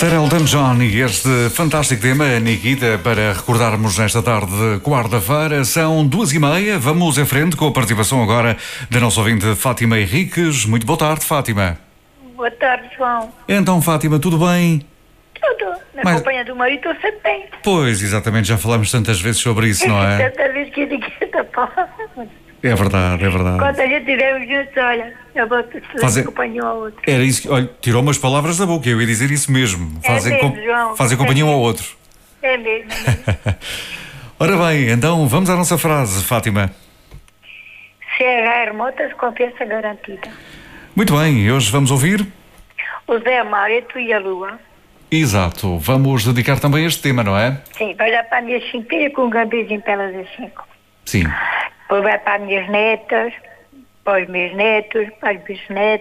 Ser Elton John e este fantástico tema, Nikita, para recordarmos nesta tarde de quarta-feira. São 2h30, vamos em frente com a participação agora da nossa ouvinte Fátima Henriques. Muito boa tarde, Fátima. Boa tarde, João. Então, Fátima, tudo bem? Tudo. Na companhia do marido estou sempre bem. Pois, exatamente, já falamos tantas vezes sobre isso, não é? Tanta vez que eu digo esta palavra. É verdade, é verdade. Quando a gente estivermos juntos, olha, eu vou fazer companhia um ao outro. Era isso que, olha, tirou umas palavras da boca, eu ia dizer isso mesmo. João. Fazem companhia um ao outro. É mesmo. Ora bem, então vamos à nossa frase, Fátima. CR Motas, confiança garantida. Muito bem, hoje vamos ouvir? O Zé Mário, tu e a Lua. Exato, vamos dedicar também este tema, não é? Sim, vai dar para a minha cinquinha com um gambizinho pelas as 5. Sim. Depois vai para as minhas netas, para os meus netos, para os bisnetos.